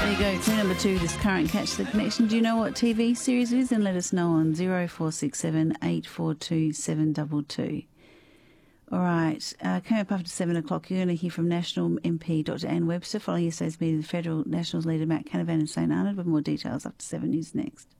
There you go. Clue number 2, this current Catch the Connection. Do you know what TV series it is? And let us know on 0467 842 722. All right. Coming up after 7 o'clock, you're going to hear from National MP Dr Anne Webster following yesterday's meeting with Federal Nationals leader Matt Canavan in St Arnaud. With more details after 7 News next.